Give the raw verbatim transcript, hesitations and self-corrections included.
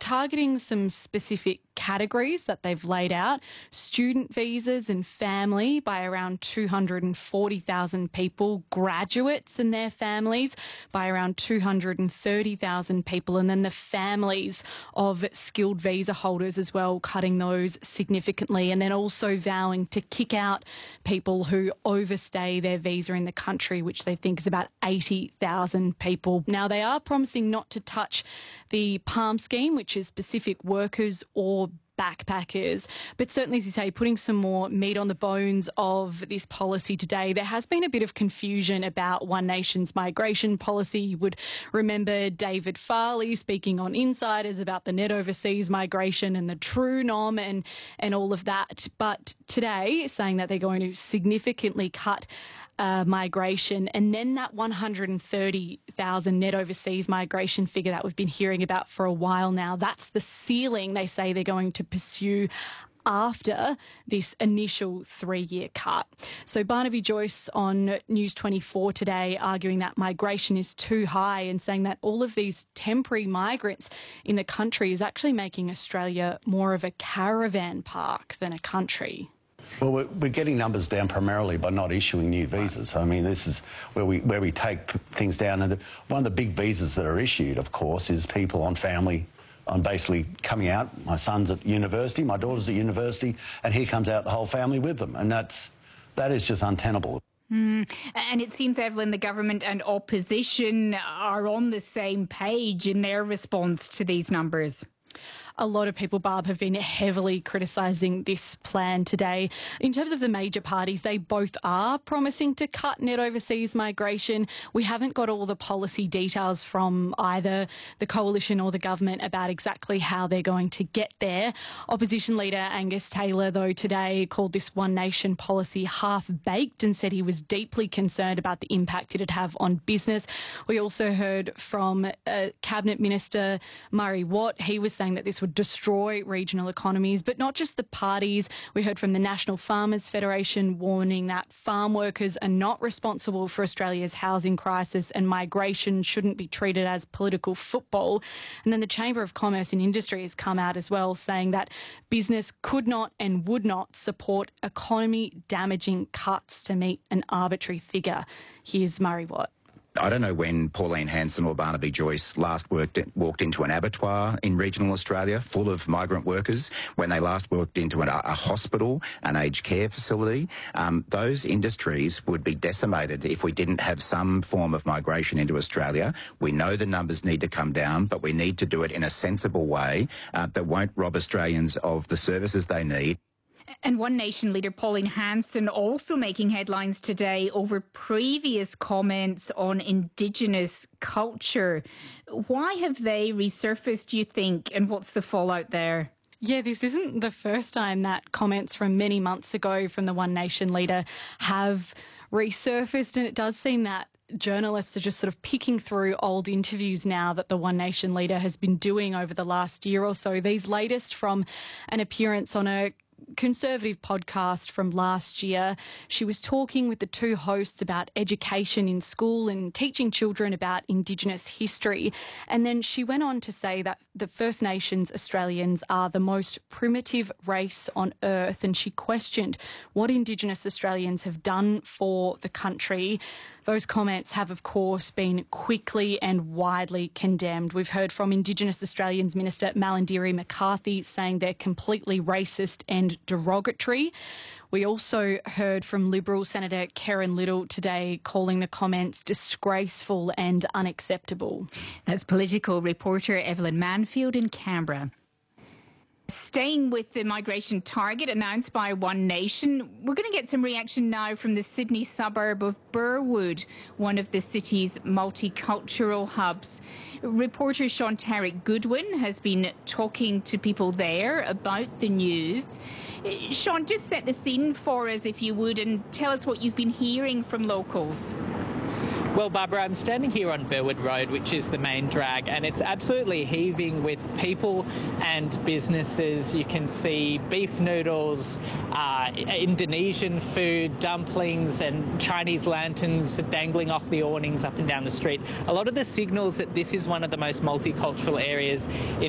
targeting some specific categories that they've laid out: student visas and family by around two hundred forty thousand people, graduates and their families by around two hundred thirty thousand people, and then the families of skilled visa holders as well, cutting those significantly, and then also vowing to kick out people who overstay their visa in the country, which they think is about eighty thousand people. Now, they are promising not to touch the PALM scheme, which is specific workers or backpackers, but certainly, as you say, putting some more meat on the bones of this policy today. There has been a bit of confusion about One Nation's migration policy. You would remember David Farley speaking on Insiders about the net overseas migration and the true nom and, and all of that. But today, saying that they're going to significantly cut Uh, migration, and then that one hundred thirty thousand net overseas migration figure that we've been hearing about for a while now, that's the ceiling they say they're going to pursue after this initial three-year cut. So Barnaby Joyce on News twenty-four today arguing that migration is too high and saying that all of these temporary migrants in the country is actually making Australia more of a caravan park than a country. Well, we're, we're getting numbers down primarily by not issuing new visas. I mean, this is where we where we take things down. And the, one of the big visas that are issued, of course, is people on family. I'm basically coming out. My son's at university, my daughter's at university, and here comes out the whole family with them, and that's that is just untenable. Mm. And it seems, Evelyn, the government and opposition are on the same page in their response to these numbers. A lot of people, Barb, have been heavily criticising this plan today. In terms of the major parties, they both are promising to cut net overseas migration. We haven't got all the policy details from either the coalition or the government about exactly how they're going to get there. Opposition leader Angus Taylor, though, today called this One Nation policy half-baked and said he was deeply concerned about the impact it'd have on business. We also heard from uh, Cabinet Minister Murray Watt. He was saying that this would destroy regional economies, but not just the parties. We heard from the National Farmers Federation warning that farm workers are not responsible for Australia's housing crisis and migration shouldn't be treated as political football. And then the Chamber of Commerce and Industry has come out as well, saying that business could not and would not support economy-damaging cuts to meet an arbitrary figure. Here's Murray Watt. I don't know when Pauline Hanson or Barnaby Joyce last worked, walked into an abattoir in regional Australia full of migrant workers, when they last walked into an, a hospital, an aged care facility. Um, those industries would be decimated if we didn't have some form of migration into Australia. We know the numbers need to come down, but we need to do it in a sensible way uh, that won't rob Australians of the services they need. And One Nation leader Pauline Hanson also making headlines today over previous comments on Indigenous culture. Why have they resurfaced, do you think, and what's the fallout there? Yeah, this isn't the first time that comments from many months ago from the One Nation leader have resurfaced, and it does seem that journalists are just sort of picking through old interviews now that the One Nation leader has been doing over the last year or so. These latest from an appearance on a Conservative podcast from last year. She was talking with the two hosts about education in school and teaching children about Indigenous history. And then she went on to say that the First Nations Australians are the most primitive race on earth, and she questioned what Indigenous Australians have done for the country. Those comments have, of course, been quickly and widely condemned. We've heard from Indigenous Australians Minister Malarndirri McCarthy saying they're completely racist and derogatory. We also heard from Liberal Senator Kerryn Little today calling the comments disgraceful and unacceptable. That's political reporter Evelyn Manfield in Canberra. Staying with the migration target announced by One Nation, we're going to get some reaction now from the Sydney suburb of Burwood, one of the city's multicultural hubs. Reporter Sean Tarek Goodwin has been talking to people there about the news. Sean, just set the scene for us, if you would, and tell us what you've been hearing from locals. Well, Barbara, I'm standing here on Burwood Road, which is the main drag, and it's absolutely heaving with people and businesses. You can see beef noodles, uh, Indonesian food, dumplings and Chinese lanterns dangling off the awnings up and down the street. A lot of the signals that this is one of the most multicultural areas in